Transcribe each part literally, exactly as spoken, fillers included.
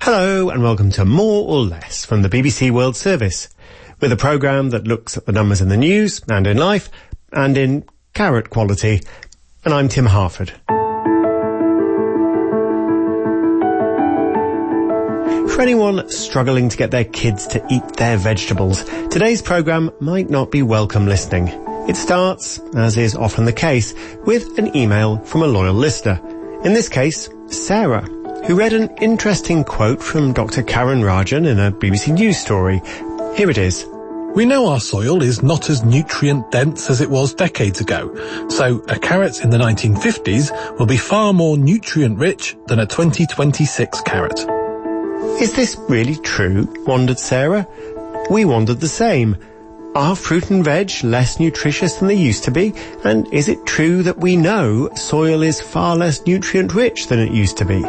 Hello and welcome to More or Less from the B B C World Service, with a programme that looks at the numbers in the news and in life and in carrot quality. And I'm Tim Harford. For anyone struggling to get their kids to eat their vegetables, today's programme might not be welcome listening. It starts, as is often the case, with an email from a loyal listener. In this case, Sarah, who read an interesting quote from Doctor Karen Rajan in a B B C News story. Here it is. We know our soil is not as nutrient-dense as it was decades ago, so a carrot in the nineteen fifties will be far more nutrient-rich than a twenty twenty-six carrot. Is this really true? Wondered Sarah. We wondered the same. Are fruit and veg less nutritious than they used to be? And is it true that we know soil is far less nutrient-rich than it used to be?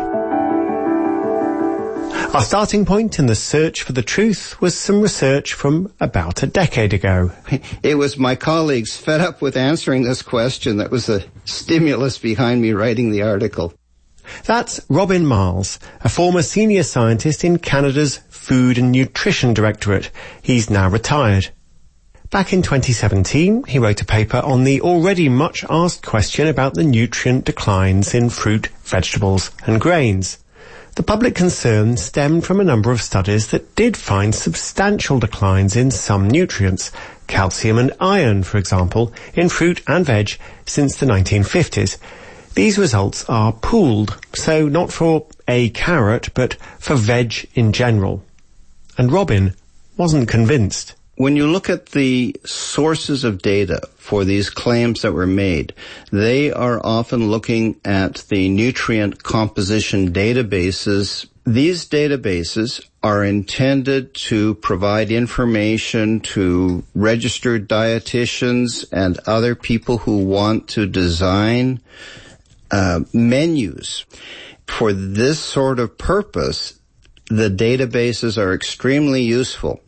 Our starting point in the search for the truth was some research from about a decade ago. It was my colleagues fed up with answering this question that was the stimulus behind me writing the article. That's Robin Marles, a former senior scientist in Canada's Food and Nutrition Directorate. He's now retired. Back in twenty seventeen, he wrote a paper on the already much asked question about the nutrient declines in fruit, vegetables and grains. The public concern stemmed from a number of studies that did find substantial declines in some nutrients, calcium and iron, for example, in fruit and veg since the nineteen fifties. These results are pooled, so not for a carrot, but for veg in general. And Robin wasn't convinced. When you look at the sources of data for these claims that were made, they are often looking at the nutrient composition databases. These databases are intended to provide information to registered dietitians and other people who want to design uh, menus. For this sort of purpose, the databases are extremely useful.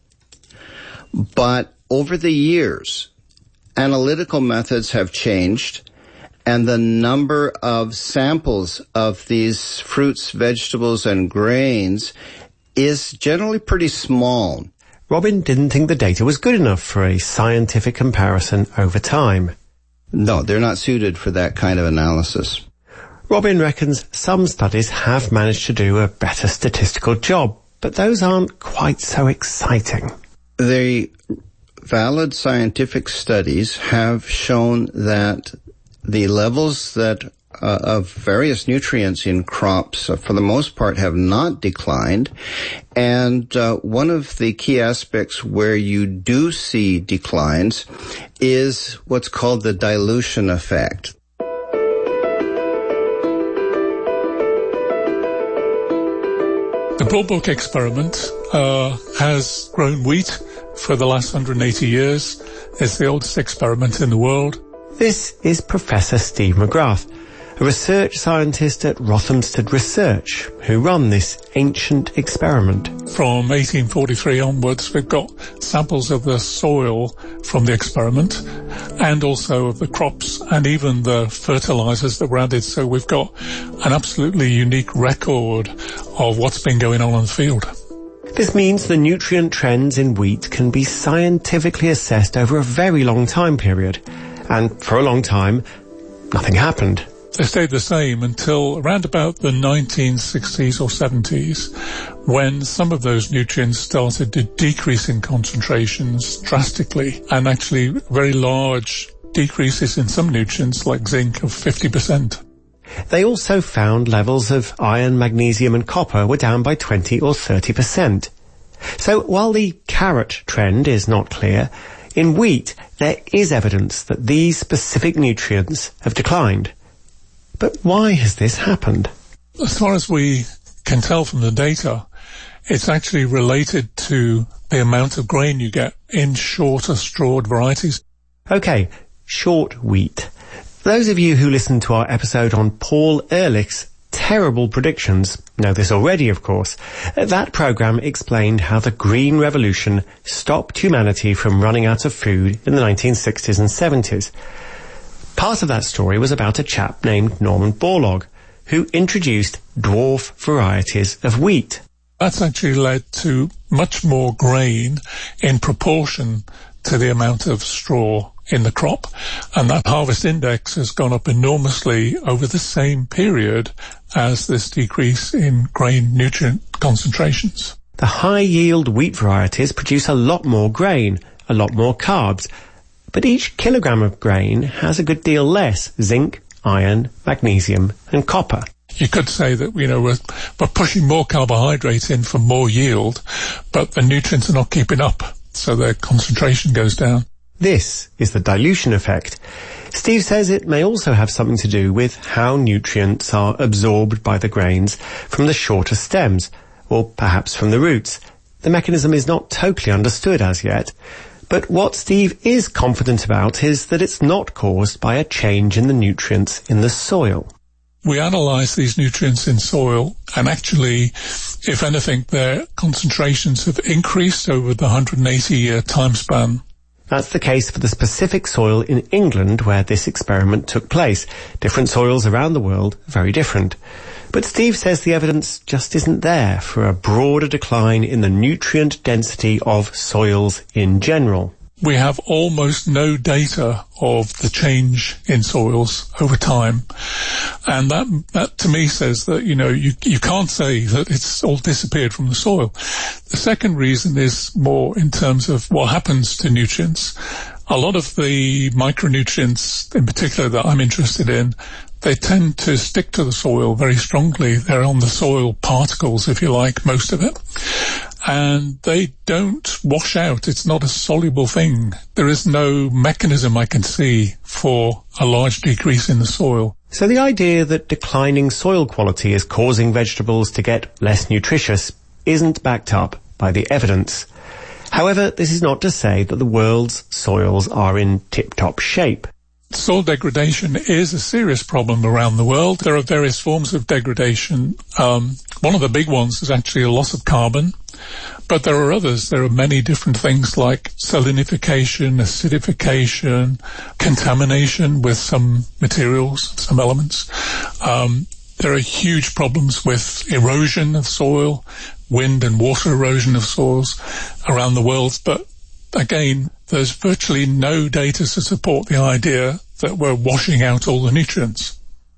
But over the years, analytical methods have changed, and the number of samples of these fruits, vegetables, and grains is generally pretty small. Robin didn't think the data was good enough for a scientific comparison over time. No, they're not suited for that kind of analysis. Robin reckons some studies have managed to do a better statistical job, but those aren't quite so exciting. The valid scientific studies have shown that the levels that uh, of various nutrients in crops, uh, for the most part, have not declined. And uh, one of the key aspects where you do see declines is what's called the dilution effect. The Broad Bulk experiment uh, has grown wheat for the last one hundred eighty years. It's the oldest experiment in the world. This is Professor Steve McGrath, a research scientist at Rothamsted Research, who run this ancient experiment. From eighteen forty-three onwards, we've got samples of the soil from the experiment and also of the crops and even the fertilizers that were added. So we've got an absolutely unique record of what's been going on in the field. This means the nutrient trends in wheat can be scientifically assessed over a very long time period. And for a long time, nothing happened. They stayed the same until around about the nineteen sixties or seventies, when some of those nutrients started to decrease in concentrations drastically, and actually very large decreases in some nutrients like zinc of fifty percent. They also found levels of iron, magnesium and copper were down by twenty or thirty percent. So while the carrot trend is not clear, in wheat there is evidence that these specific nutrients have declined. But why has this happened? As far as we can tell from the data, it's actually related to the amount of grain you get in shorter strawed varieties. Okay, short wheat. Those of you who listened to our episode on Paul Ehrlich's terrible predictions know this already, of course. That programme explained how the Green Revolution stopped humanity from running out of food in the nineteen sixties and seventies. Part of that story was about a chap named Norman Borlaug, who introduced dwarf varieties of wheat. That's actually led to much more grain in proportion to the amount of straw in the crop, and that harvest index has gone up enormously over the same period as this decrease in grain nutrient concentrations. The high-yield wheat varieties produce a lot more grain, a lot more carbs, but each kilogram of grain has a good deal less zinc, iron, magnesium and copper. You could say that, you know, we're, we're pushing more carbohydrates in for more yield, but the nutrients are not keeping up, so their concentration goes down. This is the dilution effect. Steve says it may also have something to do with how nutrients are absorbed by the grains from the shorter stems, or perhaps from the roots. The mechanism is not totally understood as yet, but what Steve is confident about is that it's not caused by a change in the nutrients in the soil. We analyse these nutrients in soil, and actually, if anything, their concentrations have increased over the one hundred eighty year time span. That's the case for the specific soil in England where this experiment took place. Different soils around the world are very different. But Steve says the evidence just isn't there for a broader decline in the nutrient density of soils in general. We have almost no data of the change in soils over time. And that, that to me says that, you know, you, you can't say that it's all disappeared from the soil. The second reason is more in terms of what happens to nutrients. A lot of the micronutrients in particular that I'm interested in, they tend to stick to the soil very strongly. They're on the soil particles, if you like, most of it. And they don't wash out. It's not a soluble thing. There is no mechanism I can see for a large decrease in the soil. So the idea that declining soil quality is causing vegetables to get less nutritious isn't backed up by the evidence. However, this is not to say that the world's soils are in tip-top shape. Soil degradation is a serious problem around the world. There are various forms of degradation. Um, one of the big ones is actually a loss of carbon, but there are others. There are many different things like salinification, acidification, contamination with some materials, some elements. Um, there are huge problems with erosion of soil, wind and water erosion of soils around the world, but again, there's virtually no data to support the idea that we're washing out all the nutrients.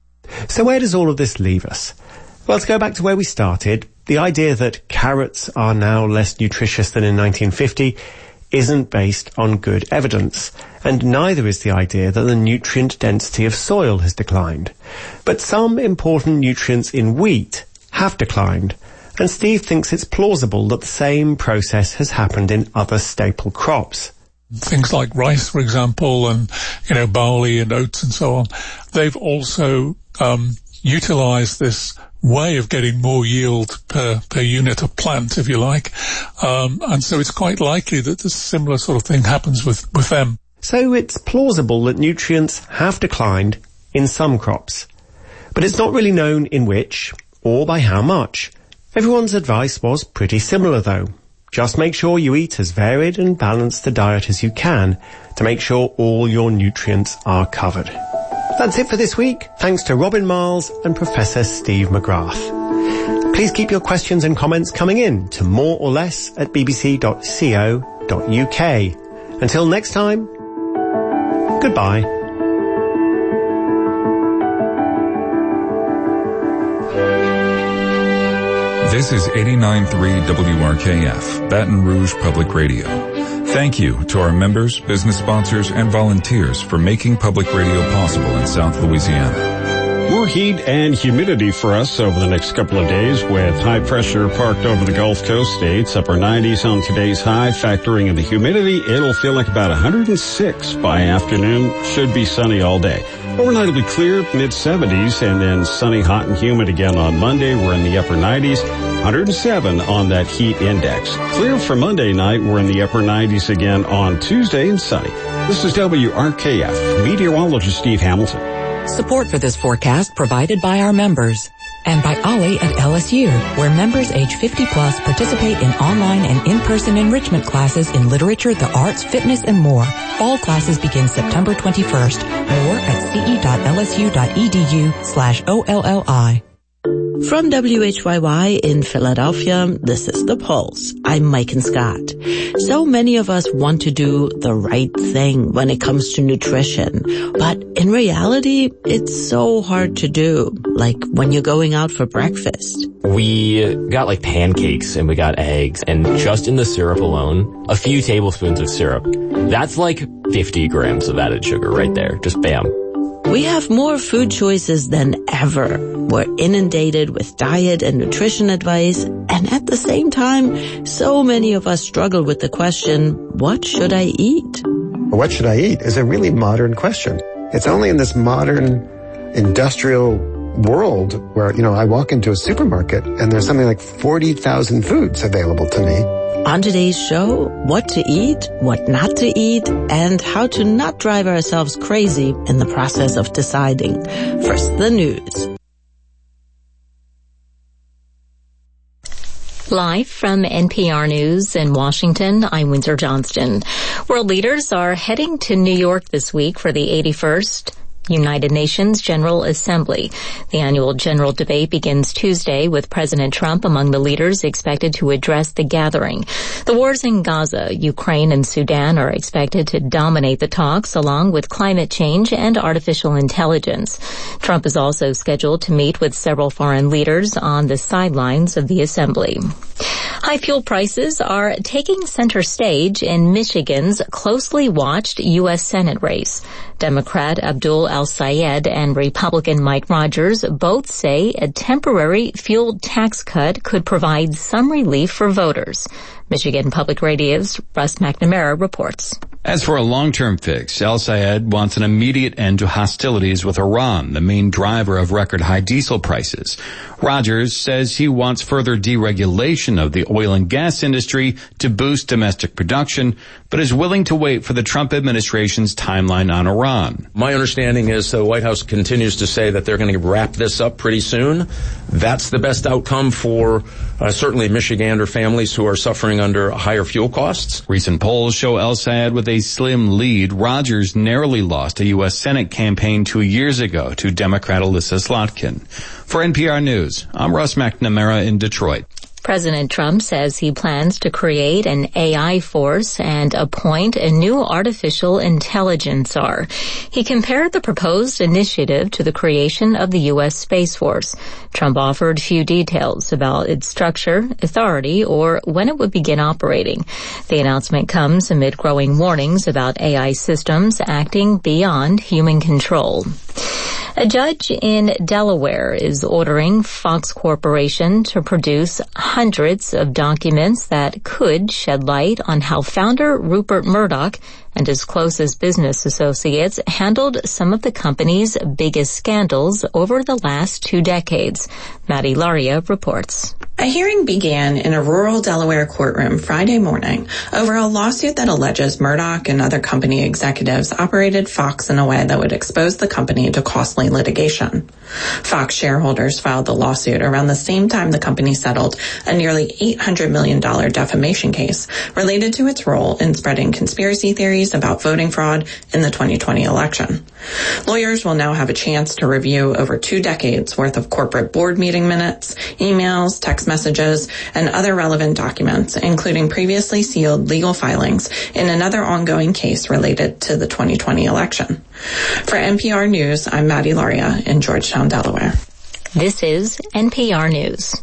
So where does all of this leave us? Well, to go back to where we started, the idea that carrots are now less nutritious than in nineteen fifty isn't based on good evidence, and neither is the idea that the nutrient density of soil has declined. But some important nutrients in wheat have declined, and Steve thinks it's plausible that the same process has happened in other staple crops. Things like rice, for example, and, you know, barley and oats and so on, they've also um, utilised this way of getting more yield per, per unit of plant, if you like. Um, and so it's quite likely that this similar sort of thing happens with, with them. So it's plausible that nutrients have declined in some crops. But it's not really known in which, or by how much. Everyone's advice was pretty similar, though. Just make sure you eat as varied and balanced a diet as you can to make sure all your nutrients are covered. That's it for this week. Thanks to Robin Miles and Professor Steve McGrath. Please keep your questions and comments coming in to more or less at b b c dot co dot u k. Until next time, goodbye. This is eighty-nine point three W R K F, Baton Rouge Public Radio. Thank you to our members, business sponsors, and volunteers for making public radio possible in South Louisiana. More heat and humidity for us over the next couple of days with high pressure parked over the Gulf Coast states. Upper nineties on today's high. Factoring in the humidity, it'll feel like about one hundred six by afternoon. Should be sunny all day. Overnight will be clear, mid seventies, and then sunny, hot, and humid again on Monday. We're in the upper nineties. one hundred seven on that heat index. Clear for Monday night. We're in the upper nineties again on Tuesday and sunny. This is W R K F meteorologist Steve Hamilton. Support for this forecast provided by our members and by Ollie at L S U, where members age fifty plus participate in online and in-person enrichment classes in literature, the arts, fitness, and more. Fall classes begin September twenty-first. More at ce dot l s u dot e d u slash O L L I. From W H Y Y in Philadelphia, this is The Pulse. I'm Mike and Scott. So many of us want to do the right thing when it comes to nutrition, but in reality, it's so hard to do, like when you're going out for breakfast. We got like pancakes and we got eggs, and just in the syrup alone, a few tablespoons of syrup. That's like fifty grams of added sugar right there. Just bam. We have more food choices than ever. We're inundated with diet and nutrition advice, and at the same time, so many of us struggle with the question, what should I eat? What should I eat is a really modern question. It's only in this modern industrial world where, you know, I walk into a supermarket and there's something like forty thousand foods available to me. On today's show, what to eat, what not to eat, and how to not drive ourselves crazy in the process of deciding. First, the news. Live from N P R News in Washington, I'm Windsor Johnston. World leaders are heading to New York this week for the eighty-first United Nations General Assembly. The annual general debate begins Tuesday with President Trump among the leaders expected to address the gathering. The wars in Gaza, Ukraine, and Sudan are expected to dominate the talks, along with climate change and artificial intelligence. Trump is also scheduled to meet with several foreign leaders on the sidelines of the assembly. High fuel prices are taking center stage in Michigan's closely watched U S Senate race. Democrat Abdul El-Sayed and Republican Mike Rogers both say a temporary fuel tax cut could provide some relief for voters. Michigan Public Radio's Russ McNamara reports. As for a long-term fix, El-Sayed wants an immediate end to hostilities with Iran, the main driver of record-high diesel prices. Rogers says he wants further deregulation of the oil and gas industry to boost domestic production, but is willing to wait for the Trump administration's timeline on Iran. My understanding is the White House continues to say that they're going to wrap this up pretty soon. That's the best outcome for uh, certainly Michigander families who are suffering under higher fuel costs. Recent polls show El-Sayed with a slim lead. Rogers narrowly lost a U S Senate campaign two years ago to Democrat Alyssa Slotkin. For N P R News, I'm Russ McNamara in Detroit. President Trump says he plans to create an A I force and appoint a new artificial intelligence czar. He compared the proposed initiative to the creation of the U S Space Force. Trump offered few details about its structure, authority, or when it would begin operating. The announcement comes amid growing warnings about A I systems acting beyond human control. A judge in Delaware is ordering Fox Corporation to produce hundreds of documents that could shed light on how founder Rupert Murdoch and his closest business associates handled some of the company's biggest scandals over the last two decades. Maddie Laria reports. A hearing began in a rural Delaware courtroom Friday morning over a lawsuit that alleges Murdoch and other company executives operated Fox in a way that would expose the company to costly litigation. Fox shareholders filed the lawsuit around the same time the company settled a nearly eight hundred million dollars defamation case related to its role in spreading conspiracy theories about voting fraud in the twenty twenty election. Lawyers will now have a chance to review over two decades worth of corporate board meeting minutes, emails, text messages, and other relevant documents, including previously sealed legal filings in another ongoing case related to the twenty twenty election. For N P R News, I'm Maddie Laria in Georgetown, Delaware. This is N P R News.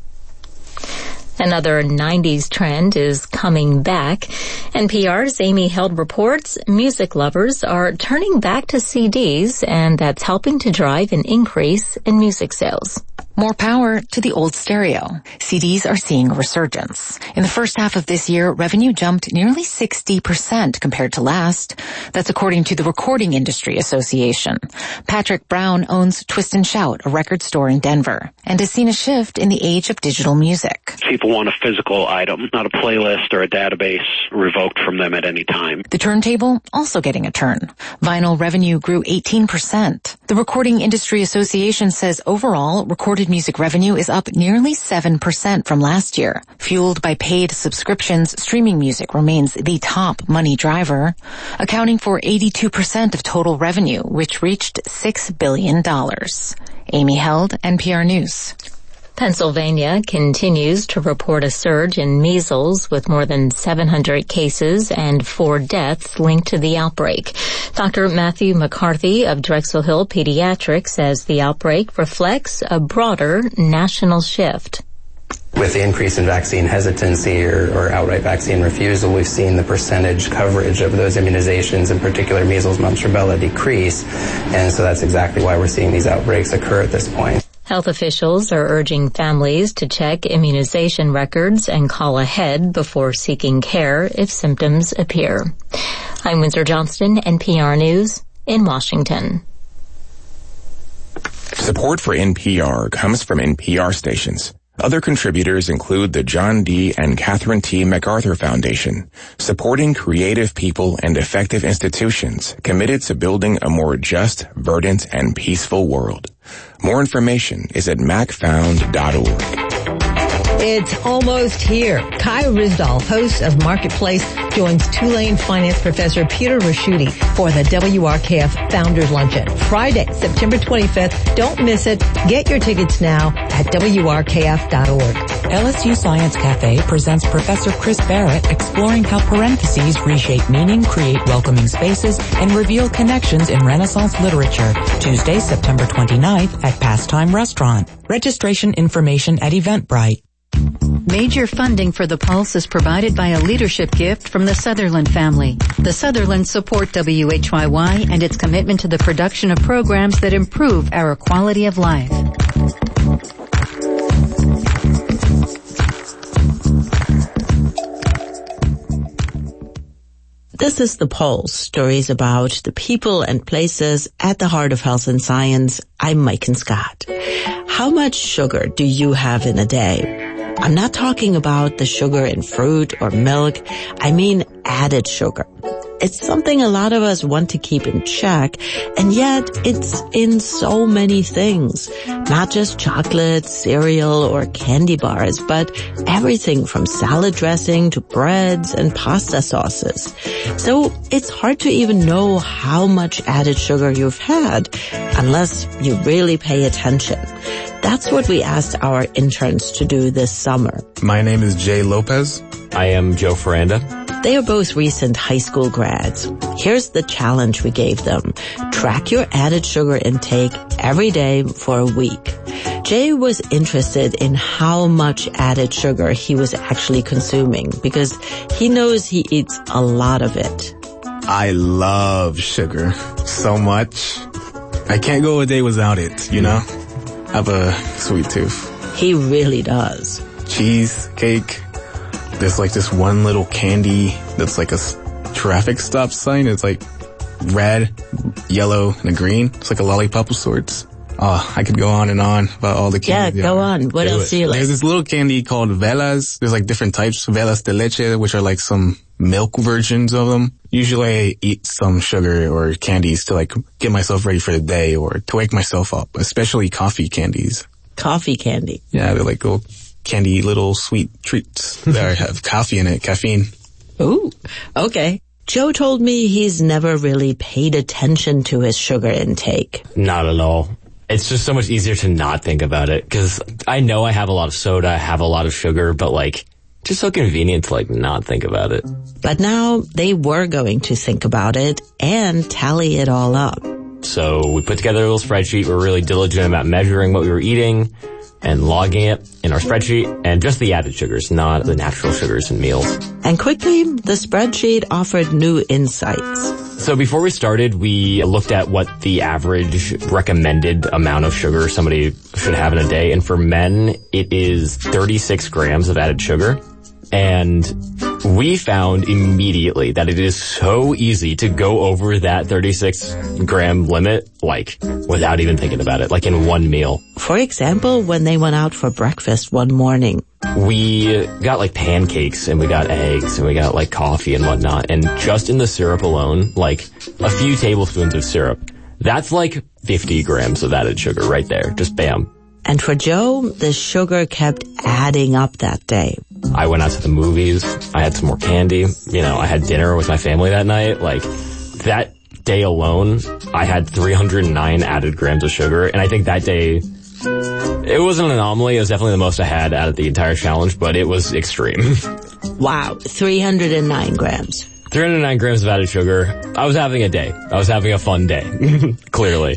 Another nineties trend is coming back. N P R's Amy Held reports music lovers are turning back to C Ds, and that's helping to drive an increase in music sales. More power to the old stereo. C Ds are seeing a resurgence. In the first half of this year, revenue jumped nearly sixty percent compared to last. That's according to the Recording Industry Association. Patrick Brown owns Twist and Shout, a record store in Denver, and has seen a shift in the age of digital music. People want a physical item, not a playlist or a database revoked from them at any time. The turntable also getting a turn. Vinyl revenue grew eighteen percent. The Recording Industry Association says overall, recorded music revenue is up nearly seven percent from last year. Fueled by paid subscriptions, streaming music remains the top money driver, accounting for eighty-two percent of total revenue, which reached six billion dollars. Amy Held, N P R News. Pennsylvania continues to report a surge in measles with more than seven hundred cases and four deaths linked to the outbreak. Doctor Matthew McCarthy of Drexel Hill Pediatrics says the outbreak reflects a broader national shift. With the increase in vaccine hesitancy or, or outright vaccine refusal, we've seen the percentage coverage of those immunizations, in particular measles, mumps, rubella, decrease. And so that's exactly why we're seeing these outbreaks occur at this point. Health officials are urging families to check immunization records and call ahead before seeking care if symptoms appear. I'm Windsor Johnston, N P R News in Washington. Support for N P R comes from N P R stations. Other contributors include the John D. and Catherine T. MacArthur Foundation, supporting creative people and effective institutions committed to building a more just, verdant, and peaceful world. More information is at mac found dot org. It's almost here. Kai Ryssdal, host of Marketplace, joins Tulane finance professor Peter Ricchiuti for the W R K F Founders Luncheon. Friday, September twenty-fifth. Don't miss it. Get your tickets now at W R K F dot org. L S U Science Cafe presents Professor Chris Barrett exploring how parentheses reshape meaning, create welcoming spaces, and reveal connections in Renaissance literature. Tuesday, September twenty-ninth at Pastime Restaurant. Registration information at Eventbrite. Major funding for The Pulse is provided by a leadership gift from the Sutherland family. The Sutherlands support W H Y Y and its commitment to the production of programs that improve our quality of life. This is The Pulse, stories about the people and places at the heart of health and science. I'm Maiken Scott. How much sugar do you have in a day? I'm not talking about the sugar in fruit or milk. I mean added sugar. It's something a lot of us want to keep in check, and yet it's in so many things. Not just chocolate, cereal, or candy bars, but everything from salad dressing to breads and pasta sauces. So it's hard to even know how much added sugar you've had unless you really pay attention. That's what we asked our interns to do this summer. My name is Jay Lopez. I am Joe Ferranda. They are both recent high school grads. Here's the challenge we gave them. Track your added sugar intake every day for a week. Jay was interested in how much added sugar he was actually consuming because he knows he eats a lot of it. I love sugar so much. I can't go a day without it, you know? I have a sweet tooth. He really does. Cheesecake. There's like this one little candy that's like a traffic stop sign. It's like red, yellow, and a green. It's like a lollipop of sorts. Oh, I could go on and on about all the candy. Yeah, go on. What else do you like? There's this little candy called Velas. There's like different types. Velas de leche, which are like some milk versions of them. Usually I eat some sugar or candies to like get myself ready for the day or to wake myself up, especially coffee candies. Coffee candy? Yeah, they're like little candy, little sweet treats that have coffee in it, caffeine. Ooh, okay. Joe told me he's never really paid attention to his sugar intake. Not at all. It's just so much easier to not think about it because I know I have a lot of soda, I have a lot of sugar, but like, just so convenient to like not think about it. But now they were going to think about it and tally it all up. So we put together a little spreadsheet. We're really diligent about measuring what we were eating and logging it in our spreadsheet, and just the added sugars, not the natural sugars in meals. And quickly, the spreadsheet offered new insights. So before we started, we looked at what the average recommended amount of sugar somebody should have in a day, and for men, it is thirty-six grams of added sugar. And we found immediately that it is so easy to go over that thirty-six gram limit, like, without even thinking about it, like in one meal. For example, when they went out for breakfast one morning. We got like pancakes and we got eggs and we got like coffee and whatnot. And just in the syrup alone, like a few tablespoons of syrup, that's like fifty grams of added sugar right there. Just bam. And for Joe, the sugar kept adding up that day. I went out to the movies. I had some more candy. You know, I had dinner with my family that night. Like, that day alone, I had three hundred nine added grams of sugar. And I think that day It wasn't an anomaly. It was definitely the most I had out of the entire challenge, but it was extreme. Wow, three hundred nine grams. three hundred nine grams of added sugar. I was having a day. I was having a fun day. Clearly.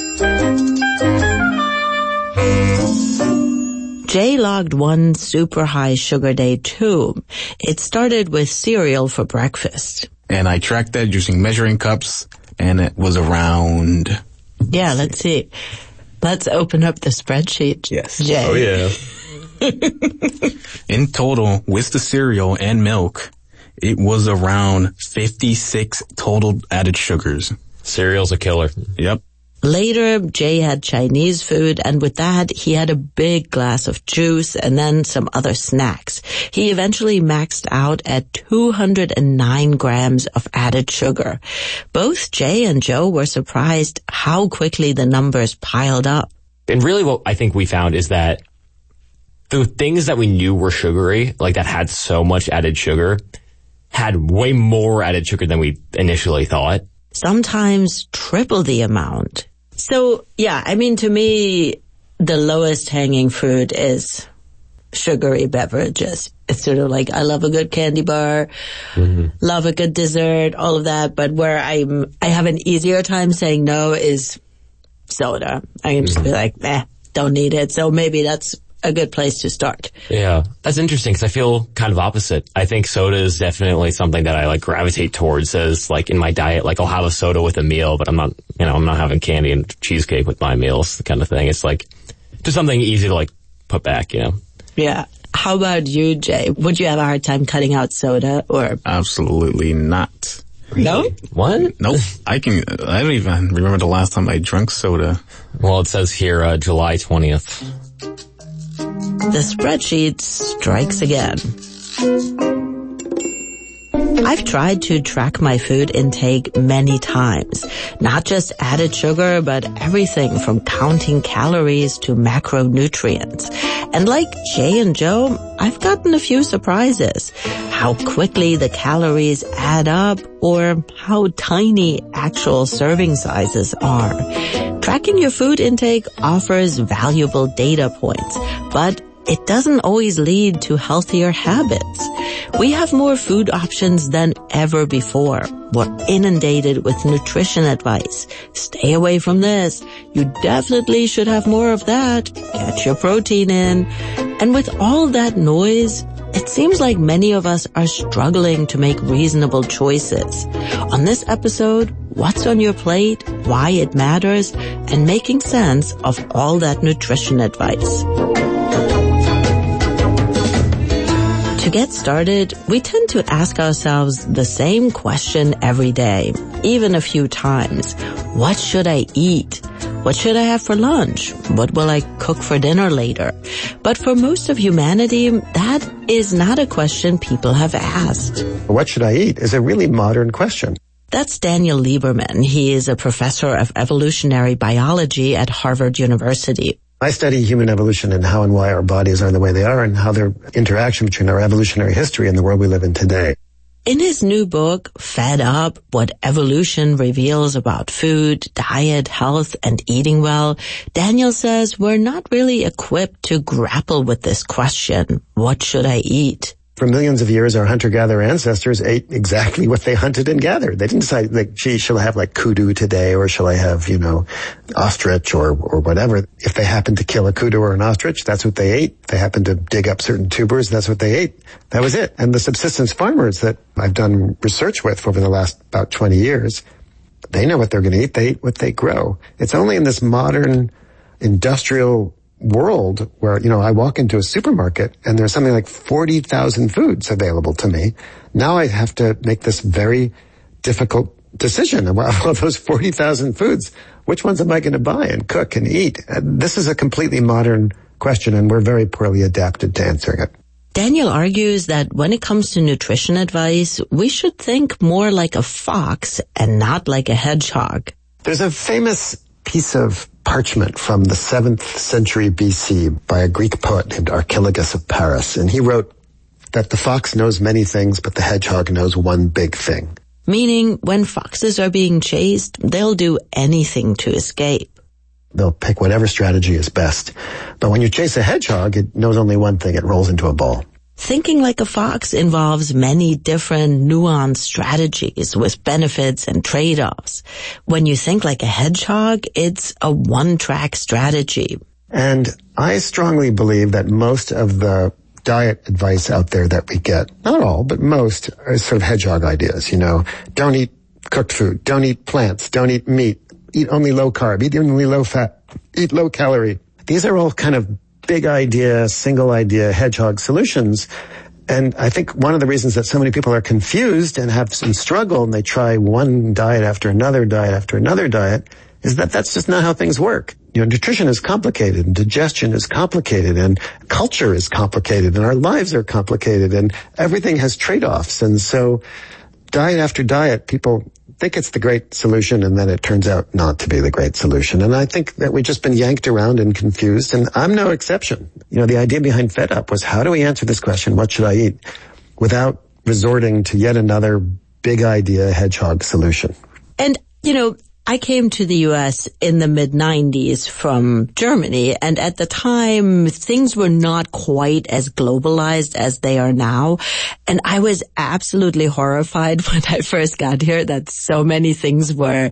Jay logged one super high sugar day too. It started with cereal for breakfast. And I tracked that using measuring cups, and it was around... Yeah, let's see. Let's open up the spreadsheet. Yes. Jay. Oh, yeah. In total, with the cereal and milk, it was around fifty-six total added sugars. Cereal's a killer. Yep. Later, Jay had Chinese food, and with that, he had a big glass of juice and then some other snacks. He eventually maxed out at two hundred nine grams of added sugar. Both Jay and Joe were surprised how quickly the numbers piled up. And really what I think we found is that the things that we knew were sugary, like that had so much added sugar, had way more added sugar than we initially thought. Sometimes triple the amount. So, yeah, I mean, to me, the lowest hanging fruit is sugary beverages. It's sort of like, I love a good candy bar, mm-hmm. love a good dessert, all of that. But where I'm, I have an easier time saying no is soda. I can just mm-hmm. be like, eh, don't need it. So maybe that's a good place to start. Yeah, that's interesting because I feel kind of opposite. I think soda is definitely something that I like gravitate towards as like in my diet. Like I'll have a soda with a meal, but I'm not, you know, I'm not having candy and cheesecake with my meals, the kind of thing. It's like just something easy to like put back, you know. Yeah. How about you, Jay? Would you have a hard time cutting out soda or? Absolutely not. No? What? Nope. I can, I don't even remember the last time I drank soda. Well, it says here, uh, July twentieth. The spreadsheet strikes again. I've tried to track my food intake many times. Not just added sugar, but everything from counting calories to macronutrients. And like Jay and Joe, I've gotten a few surprises. How quickly the calories add up or how tiny actual serving sizes are. Tracking your food intake offers valuable data points, but it doesn't always lead to healthier habits. We have more food options than ever before. We're inundated with nutrition advice. Stay away from this. You definitely should have more of that. Get your protein in. And with all that noise, it seems like many of us are struggling to make reasonable choices. On this episode, what's on your plate, why it matters, and making sense of all that nutrition advice. To get started, we tend to ask ourselves the same question every day, even a few times. What should I eat? What should I have for lunch? What will I cook for dinner later? But for most of humanity, that is not a question people have asked. What should I eat is a really modern question. That's Daniel Lieberman. He is a professor of evolutionary biology at Harvard University. I study human evolution and how and why our bodies are the way they are and how their interaction between our evolutionary history and the world we live in today. In his new book, Fed Up, What Evolution Reveals About Food, Diet, Health, and Eating Well, Daniel says we're not really equipped to grapple with this question, what should I eat? For millions of years, our hunter-gatherer ancestors ate exactly what they hunted and gathered. They didn't decide, like, gee, shall I have, like, kudu today, or shall I have, you know, ostrich, or or whatever. If they happened to kill a kudu or an ostrich, that's what they ate. If they happened to dig up certain tubers, that's what they ate. That was it. And the subsistence farmers that I've done research with over the last about twenty years, they know what they're going to eat. They eat what they grow. It's only in this modern industrial world where, you know, I walk into a supermarket and there's something like forty thousand foods available to me. Now I have to make this very difficult decision. Of all those forty thousand foods, which ones am I going to buy and cook and eat? And this is a completely modern question, and we're very poorly adapted to answering it. Daniel argues that when it comes to nutrition advice, we should think more like a fox and not like a hedgehog. There's a famous piece of parchment from the seventh century B C by a Greek poet named Archilogus of Paris, and he wrote that the fox knows many things, but the hedgehog knows one big thing. Meaning, when foxes are being chased, they'll do anything to escape. They'll pick whatever strategy is best. But when you chase a hedgehog, it knows only one thing. It rolls into a ball. Thinking like a fox involves many different nuanced strategies with benefits and trade-offs. When you think like a hedgehog, it's a one-track strategy. And I strongly believe that most of the diet advice out there that we get, not all, but most, are sort of hedgehog ideas. You know, don't eat cooked food, don't eat plants, don't eat meat, eat only low carb, eat only low fat, eat low calorie. These are all kind of big idea, single idea hedgehog solutions. And I think one of the reasons that so many people are confused and have some struggle and they try one diet after another diet after another diet is that that's just not how things work. You know, nutrition is complicated and digestion is complicated and culture is complicated and our lives are complicated and everything has trade-offs. And so diet after diet, people think it's the great solution and then it turns out not to be the great solution. And I think that we've just been yanked around and confused, and I'm no exception. You know, the idea behind Fed Up was, how do we answer this question, what should I eat, without resorting to yet another big idea hedgehog solution? And, you know, I came to the U S in the mid nineties from Germany, and at the time, things were not quite as globalized as they are now. And I was absolutely horrified when I first got here that so many things were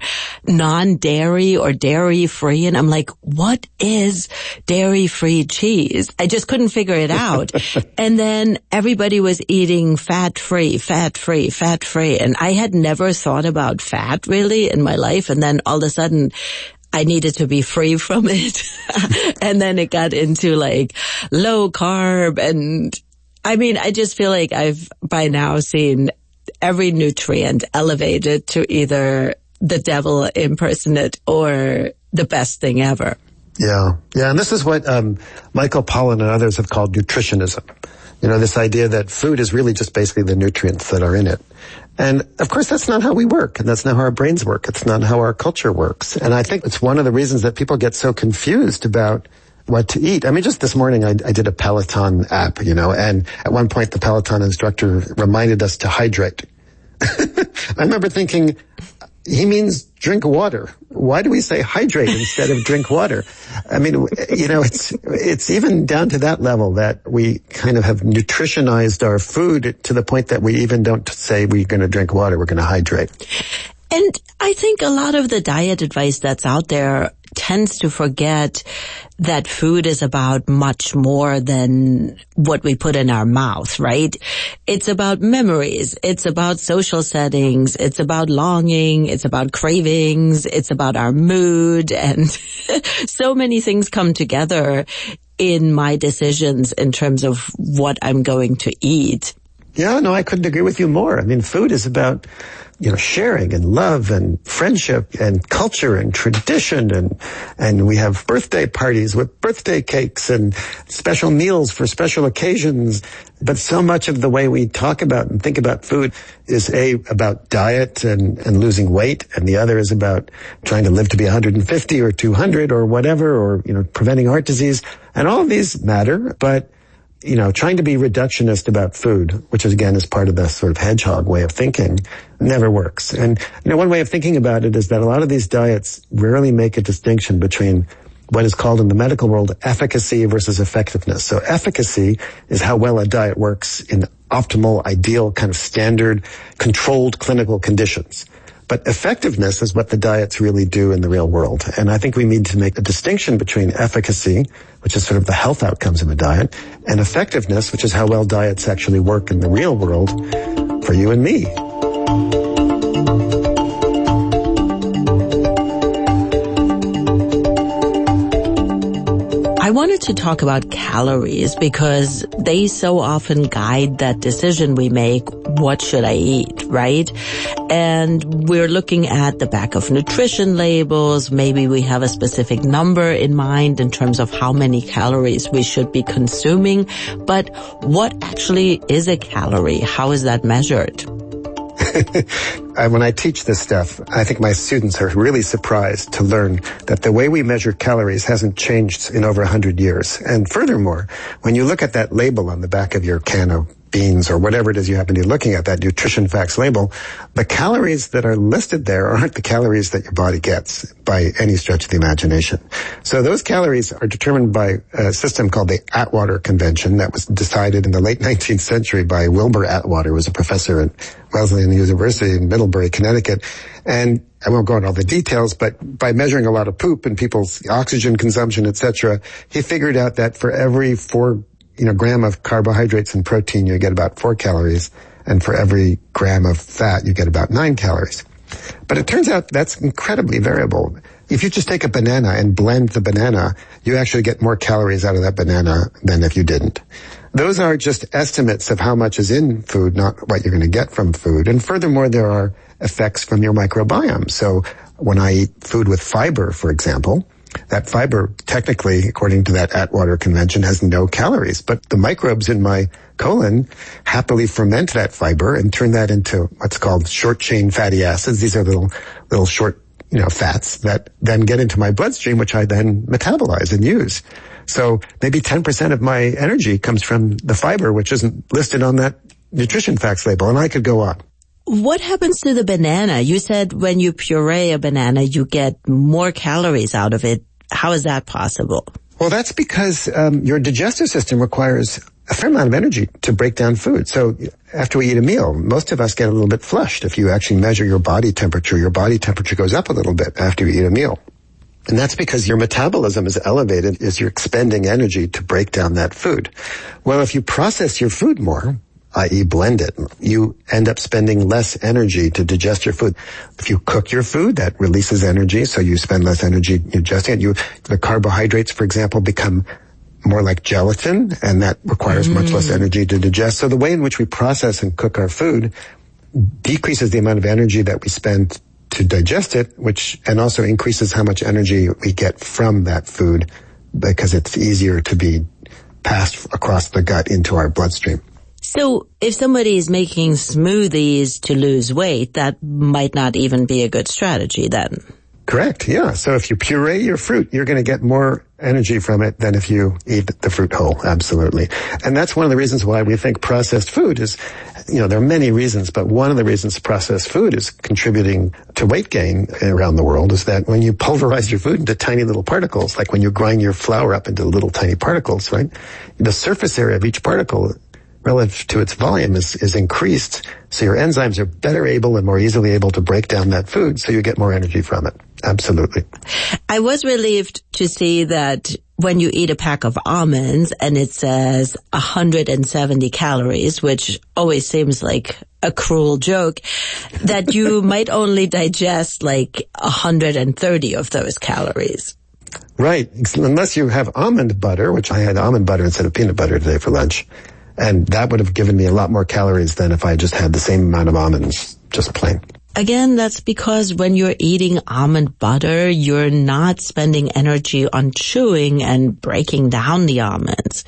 non-dairy or dairy-free. And I'm like, what is dairy-free cheese? I just couldn't figure it out. And then everybody was eating fat-free, fat-free, fat-free. And I had never thought about fat really in my life. And then all of a sudden I needed to be free from it. And then it got into like low carb. And I mean, I just feel like I've by now seen every nutrient elevated to either the devil impersonate or the best thing ever. Yeah. Yeah. And this is what um, Michael Pollan and others have called nutritionism. You know, this idea that food is really just basically the nutrients that are in it. And of course, that's not how we work, and that's not how our brains work. It's not how our culture works. And I think it's one of the reasons that people get so confused about what to eat. I mean, just this morning I, I did a Peloton app, you know, and at one point the Peloton instructor reminded us to hydrate. I remember thinking, he means drink water. Why do we say hydrate instead of drink water? I mean, you know, it's, it's even down to that level that we kind of have nutritionized our food to the point that we even don't say we're going to drink water, we're going to hydrate. And I think a lot of the diet advice that's out there tends to forget that food is about much more than what we put in our mouth, right? It's about memories. It's about social settings. It's about longing. It's about cravings. It's about our mood. And so many things come together in my decisions in terms of what I'm going to eat. Yeah, no, I couldn't agree with you more. I mean, food is about, you know, sharing and love and friendship and culture and tradition, and and we have birthday parties with birthday cakes and special meals for special occasions. But so much of the way we talk about and think about food is A, about diet and, and losing weight, and the other is about trying to live to be one hundred fifty or two hundred or whatever, or, you know, preventing heart disease. And all of these matter, but you know, trying to be reductionist about food, which is, again, is part of the sort of hedgehog way of thinking, never works. And, you know, one way of thinking about it is that a lot of these diets rarely make a distinction between what is called in the medical world efficacy versus effectiveness. So efficacy is how well a diet works in optimal, ideal, kind of standard, controlled clinical conditions. But effectiveness is what the diets really do in the real world. And I think we need to make a distinction between efficacy, which is sort of the health outcomes of a diet, and effectiveness, which is how well diets actually work in the real world for you and me. I wanted to talk about calories because they so often guide that decision we make, what should I eat, right? And we're looking at the back of nutrition labels. Maybe we have a specific number in mind in terms of how many calories we should be consuming. But what actually is a calorie? How is that measured? When I teach this stuff, I think my students are really surprised to learn that the way we measure calories hasn't changed in over one hundred years. And furthermore, when you look at that label on the back of your can of beans or whatever it is you happen to be looking at, that nutrition facts label, the calories that are listed there aren't the calories that your body gets by any stretch of the imagination. So those calories are determined by a system called the Atwater Convention that was decided in the late nineteenth century by Wilbur Atwater, who was a professor at Wesleyan University in Middlebury, Connecticut. And I won't go into all the details, but by measuring a lot of poop and people's oxygen consumption, et cetera, he figured out that for every four you know, gram of carbohydrates and protein, you get about four calories. And for every gram of fat, you get about nine calories. But it turns out that's incredibly variable. If you just take a banana and blend the banana, you actually get more calories out of that banana than if you didn't. Those are just estimates of how much is in food, not what you're going to get from food. And furthermore, there are effects from your microbiome. So when I eat food with fiber, for example, that fiber, technically, according to that Atwater Convention, has no calories. But the microbes in my colon happily ferment that fiber and turn that into what's called short-chain fatty acids. These are little, little short, you know, fats that then get into my bloodstream, which I then metabolize and use. So maybe ten percent of my energy comes from the fiber, which isn't listed on that nutrition facts label. And I could go on. What happens to the banana? You said when you puree a banana, you get more calories out of it. How is that possible? Well, that's because um, your digestive system requires a fair amount of energy to break down food. So after we eat a meal, most of us get a little bit flushed. If you actually measure your body temperature, your body temperature goes up a little bit after you eat a meal. And that's because your metabolism is elevated as you're expending energy to break down that food. Well, if you process your food more, that is blend it, you end up spending less energy to digest your food. If you cook your food, that releases energy, so you spend less energy digesting it. You, the carbohydrates, for example, become more like gelatin, and that requires mm. much less energy to digest. So the way in which we process and cook our food decreases the amount of energy that we spend to digest it, which, and also increases how much energy we get from that food, because it's easier to be passed across the gut into our bloodstream. So if somebody is making smoothies to lose weight, that might not even be a good strategy then. Correct, yeah. So if you puree your fruit, you're going to get more energy from it than if you eat the fruit whole, absolutely. And that's one of the reasons why we think processed food is, you know, there are many reasons, but one of the reasons processed food is contributing to weight gain around the world is that when you pulverize your food into tiny little particles, like when you grind your flour up into little tiny particles, right? The surface area of each particle relative to its volume is, is increased, so your enzymes are better able and more easily able to break down that food, so you get more energy from it. Absolutely. I was relieved to see that when you eat a pack of almonds and it says one hundred seventy calories, which always seems like a cruel joke, that you might only digest like one hundred thirty of those calories. Right. Unless you have almond butter, which I had almond butter instead of peanut butter today for lunch. And that would have given me a lot more calories than if I just had the same amount of almonds, just plain. Again, that's because when you're eating almond butter, you're not spending energy on chewing and breaking down the almonds.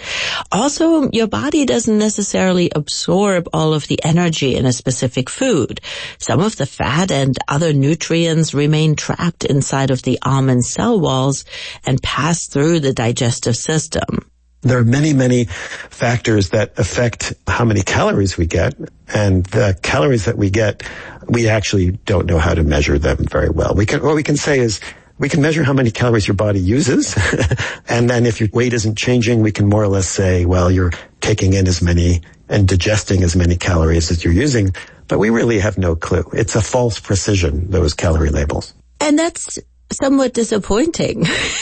Also, your body doesn't necessarily absorb all of the energy in a specific food. Some of the fat and other nutrients remain trapped inside of the almond cell walls and pass through the digestive system. There are many, many factors that affect how many calories we get, and the calories that we get, we actually don't know how to measure them very well. We can, what we can say is, we can measure how many calories your body uses, and then if your weight isn't changing, we can more or less say, well, you're taking in as many and digesting as many calories as you're using, but we really have no clue. It's a false precision, those calorie labels. And that's somewhat disappointing.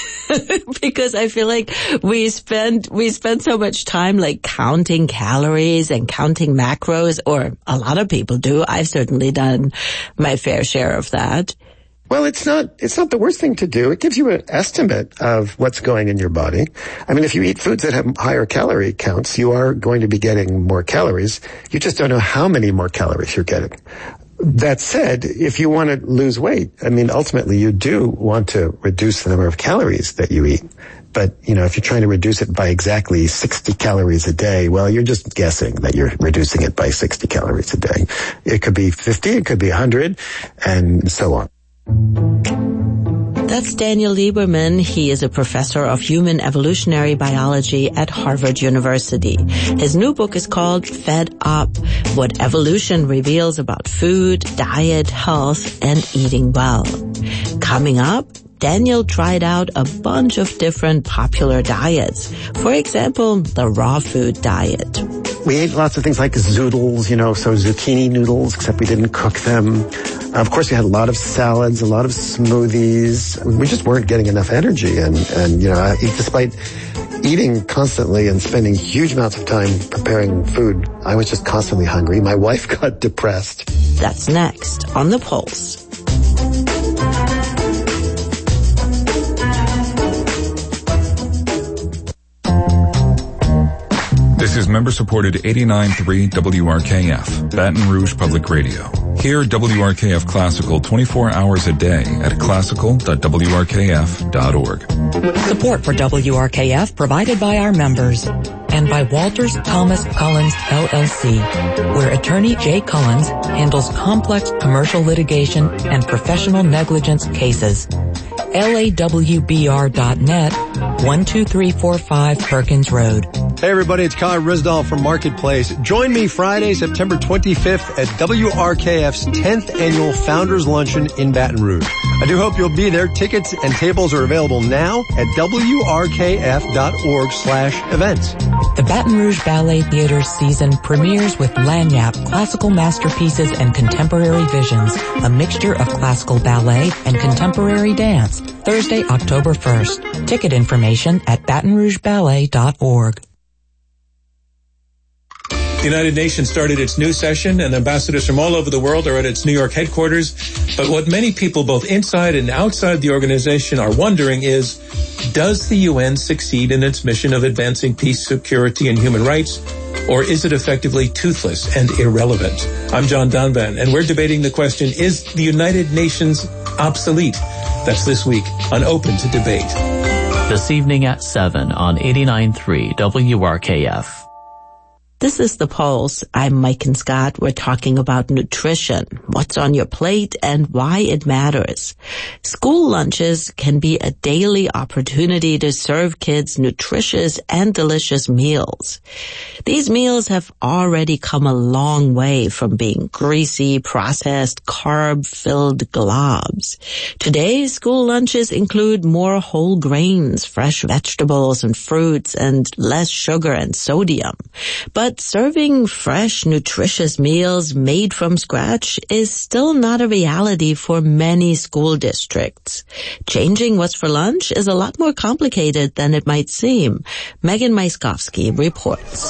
Because I feel like we spend, we spend so much time like counting calories and counting macros, or a lot of people do. I've certainly done my fair share of that. Well, it's not, it's not the worst thing to do. It gives you an estimate of what's going in your body. I mean, if you eat foods that have higher calorie counts, you are going to be getting more calories. You just don't know how many more calories you're getting. That said, if you want to lose weight, I mean, ultimately you do want to reduce the number of calories that you eat. But, you know, if you're trying to reduce it by exactly sixty calories a day, well, you're just guessing that you're reducing it by sixty calories a day. It could be fifty, it could be one hundred, and so on. That's Daniel Lieberman. He is a professor of human evolutionary biology at Harvard University. His new book is called Fed Up, What Evolution Reveals About Food, Diet, Health, and Eating Well. Coming up, Daniel tried out a bunch of different popular diets. For example, the raw food diet. We ate lots of things like zoodles, you know, so zucchini noodles, except we didn't cook them. Of course, we had a lot of salads, a lot of smoothies. We just weren't getting enough energy. And, and you know, despite eating constantly and spending huge amounts of time preparing food, I was just constantly hungry. My wife got depressed. That's next on The Pulse. This is member-supported eighty-nine point three W R K F, Baton Rouge Public Radio. Hear W R K F Classical twenty-four hours a day at classical dot w r k f dot org. Support for W R K F provided by our members and by Walters Thomas Collins L L C, where attorney Jay Collins handles complex commercial litigation and professional negligence cases. L A W B R dot net, one two three four five Perkins Road. Hey everybody, it's Kai Risdall from Marketplace. Join me Friday, September twenty-fifth at W R K F's tenth Annual Founders Luncheon in Baton Rouge. I do hope you'll be there. Tickets and tables are available now at w r k f dot org slash events. The Baton Rouge Ballet Theater's season premieres with Lagniappe, Classical Masterpieces and Contemporary Visions, a mixture of classical ballet and contemporary dance, Thursday, October first. Ticket information at baton rouge ballet dot org. The United Nations started its new session, and ambassadors from all over the world are at its New York headquarters. But what many people both inside and outside the organization are wondering is, does the U N succeed in its mission of advancing peace, security, and human rights, or is it effectively toothless and irrelevant? I'm John Donvan, and we're debating the question, is the United Nations obsolete? That's this week on Open to Debate. This evening at seven on eighty-nine point three W R K F. This is The Pulse. I'm Mike and Scott. We're talking about nutrition, what's on your plate, and why it matters. School lunches can be a daily opportunity to serve kids nutritious and delicious meals. These meals have already come a long way from being greasy, processed, carb-filled globs. Today, school lunches include more whole grains, fresh vegetables and fruits, and less sugar and sodium. But But serving fresh, nutritious meals made from scratch is still not a reality for many school districts. Changing what's for lunch is a lot more complicated than it might seem. Megan Myskowski reports.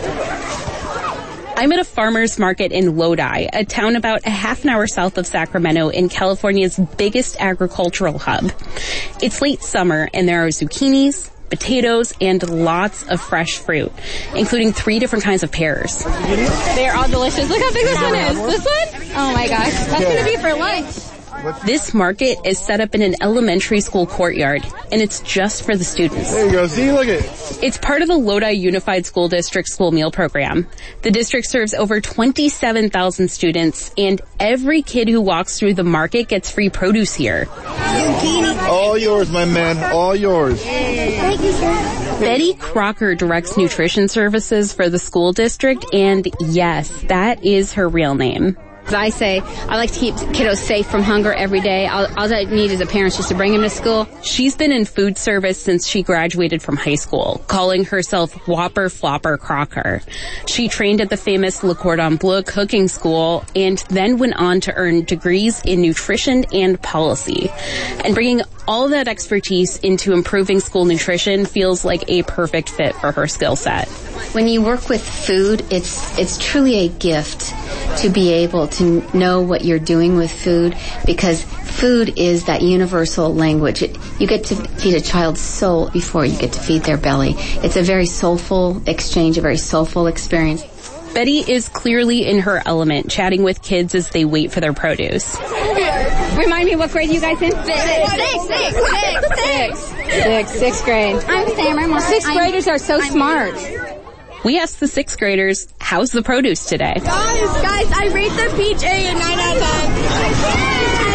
I'm at a farmer's market in Lodi, a town about a half an hour south of Sacramento in California's biggest agricultural hub. It's late summer and there are zucchinis, potatoes, and lots of fresh fruit, including three different kinds of pears. They're all delicious. Look how big this one is. This one? Oh my gosh. That's going to be for lunch. This market is set up in an elementary school courtyard, and it's just for the students. There you go. See, look at it. It's part of the Lodi Unified School District school meal program. The district serves over twenty-seven thousand students, and every kid who walks through the market gets free produce here. All yours, my man. All yours. Thank you, sir. Betty Crocker directs nutrition services for the school district, and yes, that is her real name. I say I like to keep kiddos safe from hunger every day. All, all I need is a parent just to bring them to school. She's been in food service since she graduated from high school, calling herself Whopper Flopper Crocker. She trained at the famous Le Cordon Bleu cooking school and then went on to earn degrees in nutrition and policy. And bringing all that expertise into improving school nutrition feels like a perfect fit for her skill set. When you work with food, it's it's truly a gift to be able to know what you're doing with food, because food is that universal language. It, you get to feed a child's soul before you get to feed their belly. It's a very soulful exchange, a very soulful experience. Betty is clearly in her element, chatting with kids as they wait for their produce. Remind me, what grade are you guys in? Six. Six, six, six, six. Six, sixth grade. I'm Sam. Sixth graders are so smart. We asked the sixth graders, how's the produce today? Guys, guys, I rate the peach A a nine out of ten.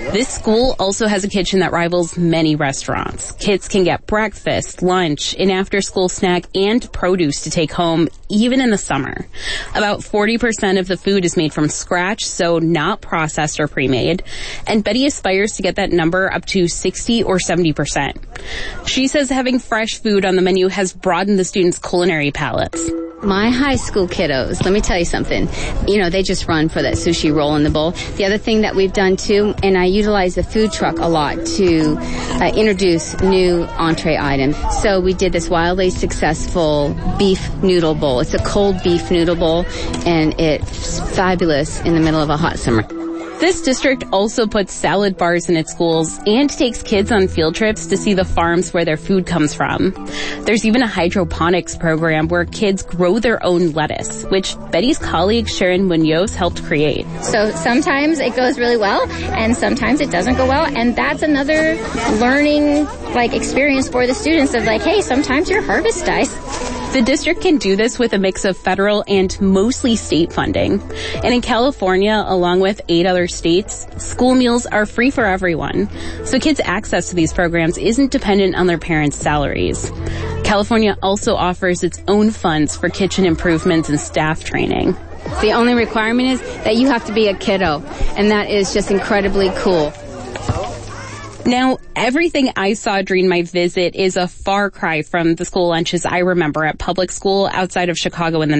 This school also has a kitchen that rivals many restaurants. Kids can get breakfast, lunch, an after-school snack, and produce to take home, even in the summer. About forty percent of the food is made from scratch, so not processed or pre-made. And Betty aspires to get that number up to sixty or seventy percent. She says having fresh food on the menu has broadened the students' culinary palates. My high school kiddos, let me tell you something. You know, they just run for that sushi roll in the bowl. The other thing that we've done too, and I utilize the food truck a lot to uh, introduce new entree items. So we did this wildly successful beef noodle bowl. It's a cold beef noodle bowl, and it's fabulous in the middle of a hot summer. This district also puts salad bars in its schools and takes kids on field trips to see the farms where their food comes from. There's even a hydroponics program where kids grow their own lettuce, which Betty's colleague Sharon Munoz helped create. So sometimes it goes really well, and sometimes it doesn't go well, and that's another learning like experience for the students of like, hey, sometimes your harvest dies. The district can do this with a mix of federal and mostly state funding. And in California, along with eight other states, school meals are free for everyone. So kids' access to these programs isn't dependent on their parents' salaries. California also offers its own funds for kitchen improvements and staff training. The only requirement is that you have to be a kiddo, and that is just incredibly cool. Now, everything I saw during my visit is a far cry from the school lunches I remember at public school outside of Chicago in the